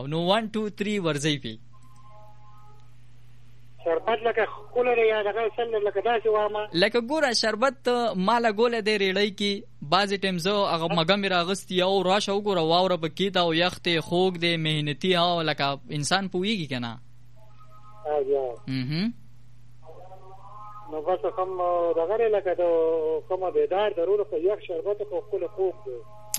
نو 1 2 3 ورځي پی شربت لکه کوله یا دغه سل لکه داسې وامه لکه ګوره شربت مالا ګوله دی ریړی کی بعضی ټیم زه هغه مګه مې راغستی او راشه وګوره واوره پکې دا او یخ ته خوګ دی مهنتي او لکه انسان پوېږي کنه نو بس کوم دغه لکه دا کومه بیدار ضرور خو یخ شربت خو کوله خوب دی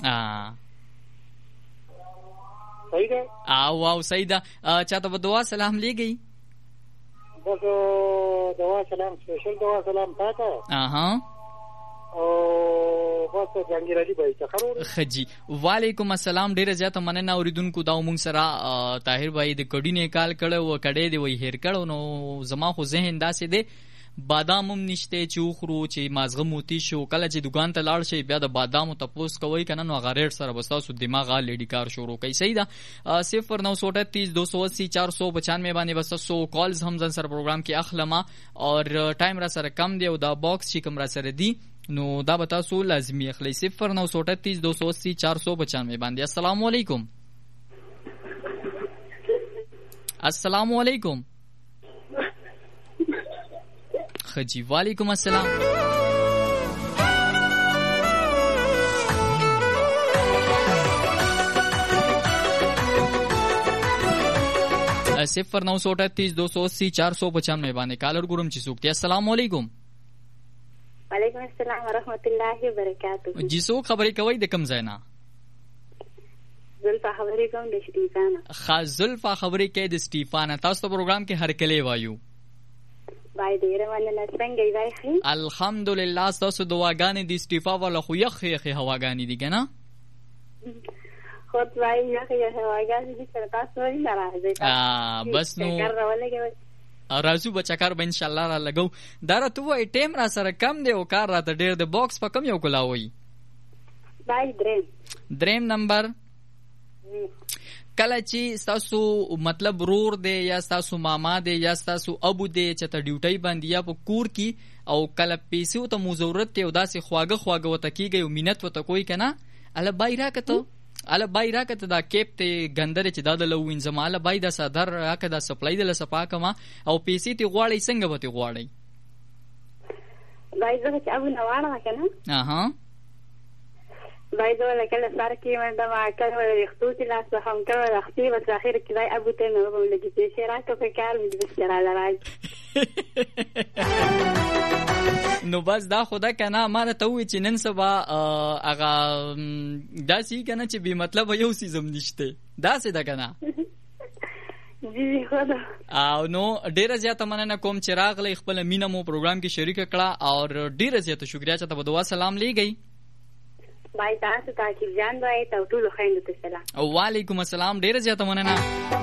صحیح ده او صحیح ده چاته په دعا سلام لګي بس دعا سلام سپیشل دعا سلام تاته او بس جهانگیر علي بھائی څخه خجی وعلیکم السلام ډیره زیاته مننه اوریدونکو دا مونږ سره طاهر بھائی د کډی نه کال کړه و کډې دی وی هیر کړه نو زما خو ذهن داسې دی بادام هم نشته چې خورو چې مازغه موتی شو کله چې دکان ته لاړ شي بیا د بادامو تپوس کوي کنه نو غریړ سره بساسو دماغ لیډی کار شروع کوي صحیح ده 0938 280 495 باندې بساسو کالز هم ځن سره پروګرام کې اخلمه اور ټایم را سره کم دی او دا باکس چې کوم را سره دی نو دا به تاسو لازمي اخلي 0938 280 495 باندې السلام علیکم السلام علیکم خجی وعلیکم السلام 0938 280 495 باندې کالر ګورم چې څوک دی السلام علیکم وعلیکم السلام ورحمت الله وبرکاته جی څوک خبرې کوي د کوم ځای نه زلفا خبرې کوم د سټیفانا زلفا خبرې کوي د سټیفانا تاسو ته پروګرام کې هر کله وایو بای ډیره مننه څنګه یې وای الحمدلله تاسو دعاګانې د سټیفا ولا خو یخ هواګانې دي کنه خود وای یخ هواګانې دي تر تاسو نه راځي بس نو راځو بچکر به ان شاء الله را لګو دا راته وای ټیم را سره کم دی او کار راته ډیر د باکس په کم یو کولاوي بای دریم نمبر کله چې تاسو مطلب رور دی یا تاسو ماما دی یا تاسو ابو دی چې ته ډیوټي باندې یا په کور کې او کله پیسې ته مو ضرورت ته داسې خواږه وته کیږي او مينت وته کوئی کنه ال بای راکته دا کیپ ته ګندره چې دا د لوین زماله بای دا صدر راکه دا سپلای د لسپا کما او پیسې ته غواړي څنګه وته غواړي بای زه چې ابو نواره کنه باید ولا کله سر کې منده ما کله ولا اختوتي لاس هم کله اختي بس اخر کې دای ابو ته نو بم لګي چې راکه په کار مې بسره لراج نو بس دا خدا کنه ما ته وی چې نن سبا اغه داسي کنه چې به مطلب یو سیزم نشته داسې دا کنه جی خدا او نو ډیره زیاته مننه کوم چې راغلی خپل مینه مو پروګرام کې شریک کړه او ډیره زیاته شکریا چې ته دعا سلام لګی بای تاسو ته چې ځان وای ته ټول خويندو ته سلام وعلیکم السلام ډیره زیاته مننه